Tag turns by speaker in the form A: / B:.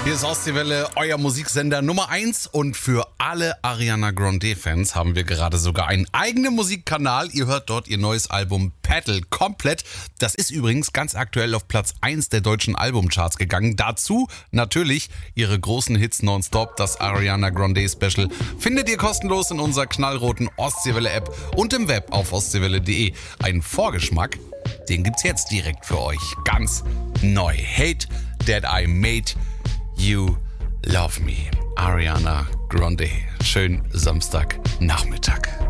A: Hier ist Ostseewelle, euer Musiksender Nummer 1 und für alle Ariana Grande-Fans haben wir gerade sogar einen eigenen Musikkanal. Ihr hört dort ihr neues Album Petal komplett. Das ist übrigens ganz aktuell auf Platz 1 der deutschen Albumcharts gegangen. Dazu natürlich ihre großen Hits nonstop, das Ariana Grande Special. Findet ihr kostenlos in unserer knallroten Ostseewelle-App und im Web auf ostseewelle.de. Ein Vorgeschmack, den gibt's jetzt direkt für euch. Ganz neu. Hate That I Made You Love Me, Ariana Grande. Schönen Samstagnachmittag.